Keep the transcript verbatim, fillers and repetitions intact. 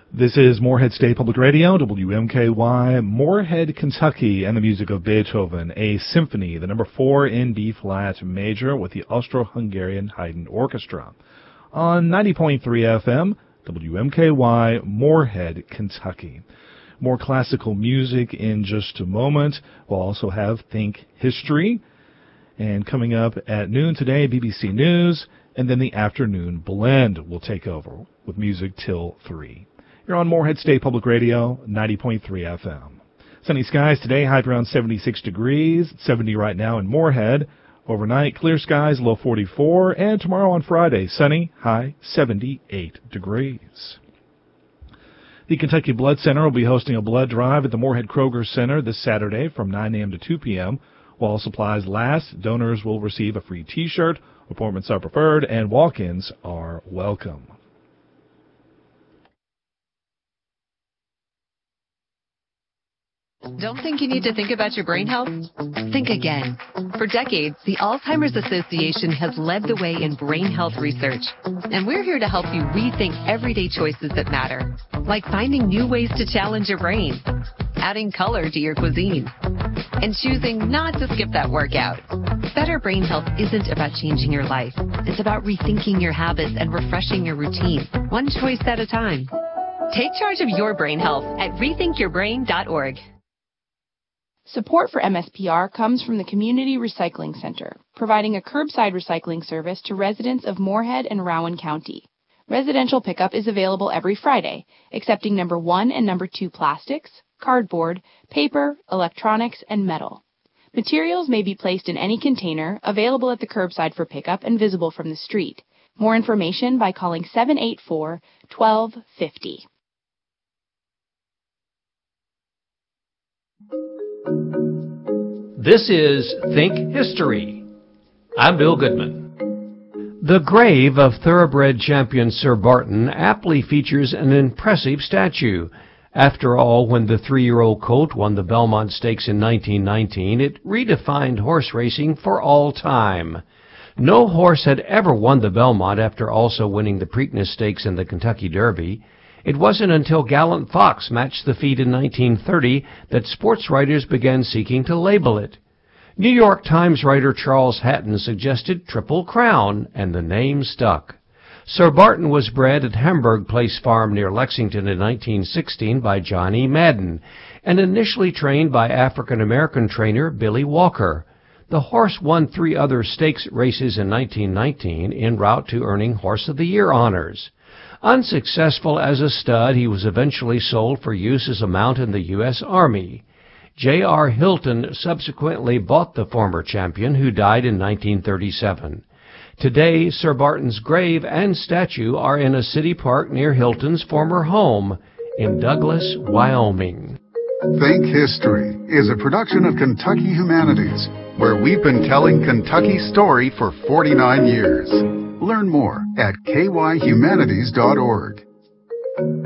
This is Morehead State Public Radio, W M K Y, Morehead, Kentucky, and the music of Beethoven, a symphony, the number four in B-flat major with the Austro-Hungarian Haydn Orchestra. On ninety point three F M, W M K Y, Morehead, Kentucky. More classical music in just a moment. We'll also have Think History. And coming up at noon today, B B C News, and then the afternoon blend will take over with music till three. You're on Morehead State Public Radio, ninety point three F M. Sunny skies today, high around seventy-six degrees, seventy right now in Morehead. Overnight, clear skies, low forty-four, and tomorrow on Friday, sunny, high seventy-eight degrees. The Kentucky Blood Center will be hosting a blood drive at the Morehead Kroger Center this Saturday from nine a.m. to two p.m. While supplies last, donors will receive a free T-shirt. Appointments are preferred, and walk-ins are welcome. Don't think you need to think about your brain health? Think again. For decades, the Alzheimer's Association has led the way in brain health research. And we're here to help you rethink everyday choices that matter, like finding new ways to challenge your brain, adding color to your cuisine, and choosing not to skip that workout. Better brain health isn't about changing your life. It's about rethinking your habits and refreshing your routine, one choice at a time. Take charge of your brain health at rethink your brain dot org. Support for M S P R comes from the Community Recycling Center, providing a curbside recycling service to residents of Morehead and Rowan County. Residential pickup is available every Friday, accepting number one and number two plastics, cardboard, paper, electronics, and metal. Materials may be placed in any container, available at the curbside for pickup and visible from the street. More information by calling seven eight four, one two five zero. This is Think History. I'm Bill Goodman. The grave of thoroughbred champion Sir Barton aptly features an impressive statue. After all, when the three-year-old colt won the Belmont Stakes in nineteen nineteen, it redefined horse racing for all time. No horse had ever won the Belmont after also winning the Preakness Stakes and the Kentucky Derby. It wasn't until Gallant Fox matched the feat in nineteen thirty that sports writers began seeking to label it. New York Times writer Charles Hatton suggested Triple Crown, and the name stuck. Sir Barton was bred at Hamburg Place Farm near Lexington in nineteen sixteen by John E. Madden, and initially trained by African-American trainer Billy Walker. The horse won three other stakes races in nineteen nineteen en route to earning Horse of the Year honors. Unsuccessful as a stud, he was eventually sold for use as a mount in the U S Army. J R Hilton subsequently bought the former champion, who died in nineteen thirty-seven. Today, Sir Barton's grave and statue are in a city park near Hilton's former home in Douglas, Wyoming. Think History is a production of Kentucky Humanities, where we've been telling Kentucky's story for forty-nine years. Learn more at k y humanities dot org.